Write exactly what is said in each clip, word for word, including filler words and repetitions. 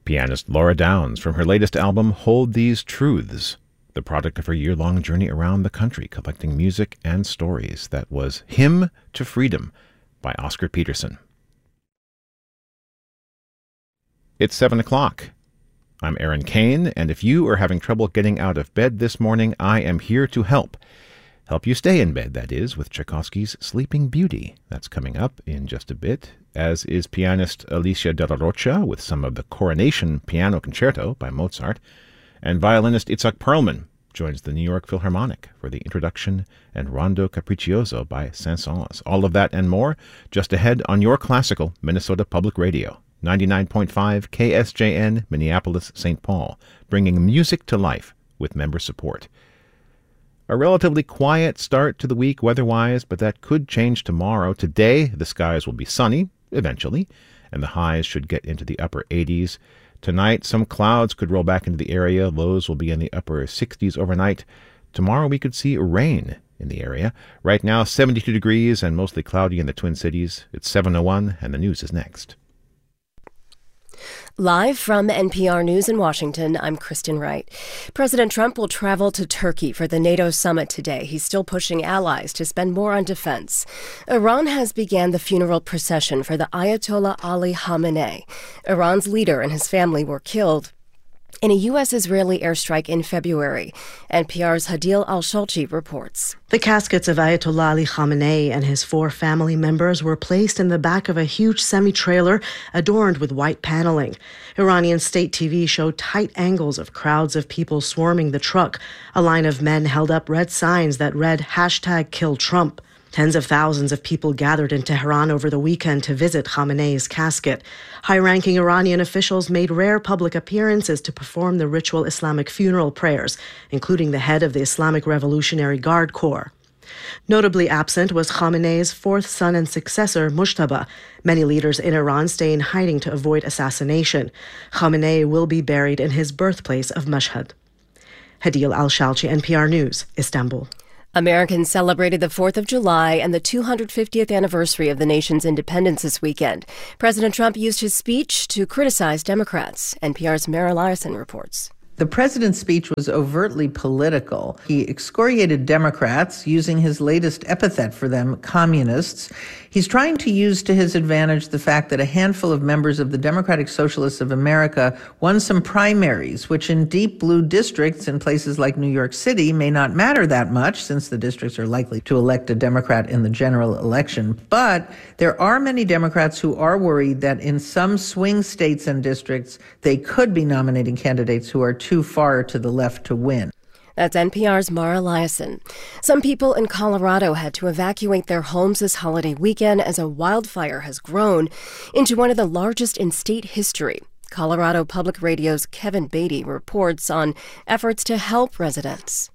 Pianist Laura Downs from her latest album, Hold These Truths, the product of her year-long journey around the country collecting music and stories. That was Hymn to Freedom by Oscar Peterson. It's seven o'clock. I'm Aaron Kane, and if you are having trouble getting out of bed this morning, I am here to help. Help you stay in bed, that is, with Tchaikovsky's Sleeping Beauty. That's coming up in just a bit, as is pianist Alicia de la Rocha with some of the Coronation Piano Concerto by Mozart, and violinist Itzhak Perlman joins the New York Philharmonic for the introduction and Rondo Capriccioso by Saint-Saëns. All of that and more just ahead on your classical Minnesota Public Radio, ninety-nine point five K S J N, Minneapolis, Saint Paul, bringing music to life with member support. A relatively quiet start to the week weather-wise, but that could change tomorrow. Today, the skies will be sunny, eventually, and the highs should get into the upper eighties. Tonight, some clouds could roll back into the area. Lows will be in the upper sixties overnight. Tomorrow, we could see rain in the area. Right now, seventy-two degrees and mostly cloudy in the Twin Cities. It's seven oh one, and the news is next. Live from N P R News in Washington, I'm Kristen Wright. President Trump will travel to Turkey for the NATO summit today. He's still pushing allies to spend more on defense. Iran has began the funeral procession for the Ayatollah Ali Khamenei. Iran's leader and his family were killed in a U S-Israeli airstrike in February. N P R's Hadil Al-Shalchi reports. The caskets of Ayatollah Ali Khamenei and his four family members were placed in the back of a huge semi-trailer adorned with white paneling. Iranian state T V showed tight angles of crowds of people swarming the truck. A line of men held up red signs that read hashtag Kill Trump. Tens of thousands of people gathered in Tehran over the weekend to visit Khamenei's casket. High-ranking Iranian officials made rare public appearances to perform the ritual Islamic funeral prayers, including the head of the Islamic Revolutionary Guard Corps. Notably absent was Khamenei's fourth son and successor, Mujtaba. Many leaders in Iran stay in hiding to avoid assassination. Khamenei will be buried in his birthplace of Mashhad. Hadil Al-Shalchi, N P R News, Istanbul. Americans celebrated the fourth of July and the two hundred fiftieth anniversary of the nation's independence this weekend. President Trump used his speech to criticize Democrats. N P R's Mara Larson reports. The president's speech was overtly political. He excoriated Democrats, using his latest epithet for them, communists. He's trying to use to his advantage the fact that a handful of members of the Democratic Socialists of America won some primaries, which in deep blue districts in places like New York City may not matter that much, since the districts are likely to elect a Democrat in the general election. But there are many Democrats who are worried that in some swing states and districts, they could be nominating candidates who are too far to the left to win. That's N P R's Mara Liasson. Some people in Colorado had to evacuate their homes this holiday weekend as a wildfire has grown into one of the largest in state history. Colorado Public Radio's Kevin Beatty reports on efforts to help residents.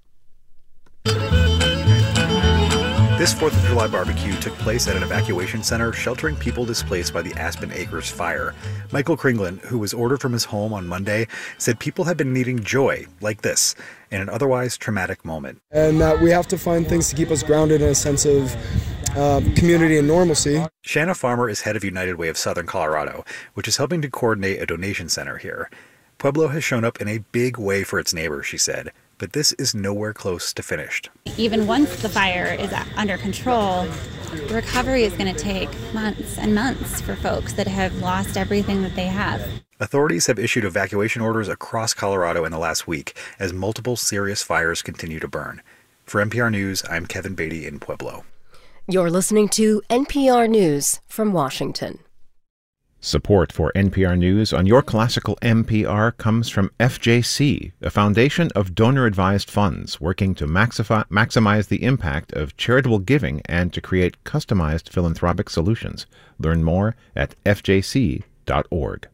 This fourth of July barbecue took place at an evacuation center sheltering people displaced by the Aspen Acres fire. Michael Kringlin, who was ordered from his home on Monday, said people have been needing joy like this in an otherwise traumatic moment. And that we have to find things to keep us grounded in a sense of uh, community and normalcy. Shanna Farmer is head of United Way of Southern Colorado, which is helping to coordinate a donation center here. Pueblo has shown up in a big way for its neighbors, she said. But this is nowhere close to finished. Even once the fire is under control, recovery is going to take months and months for folks that have lost everything that they have. Authorities have issued evacuation orders across Colorado in the last week as multiple serious fires continue to burn. For N P R News, I'm Kevin Beatty in Pueblo. You're listening to N P R News from Washington. Support for N P R News on Your Classical N P R comes from F J C, a foundation of donor-advised funds working to maxify, maximize the impact of charitable giving and to create customized philanthropic solutions. Learn more at f j c dot org.